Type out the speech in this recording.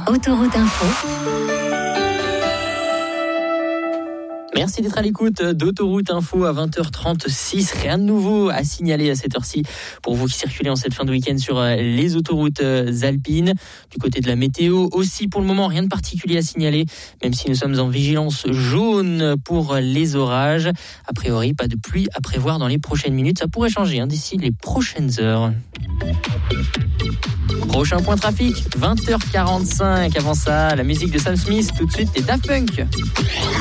Autoroute Info. Merci d'être à l'écoute d'Autoroute Info à 20h36. Rien de nouveau à signaler à cette heure-ci pour vous qui circulez en cette fin de week-end sur les autoroutes alpines. Du côté de la météo aussi, pour le moment, rien de particulier à signaler, même si nous sommes en vigilance jaune pour les orages. A priori, pas de pluie à prévoir dans les prochaines minutes. Ça pourrait changer d'ici les prochaines heures. Prochain point trafic, 20h45. Avant ça, la musique de Sam Smith, tout de suite, et Daft Punk.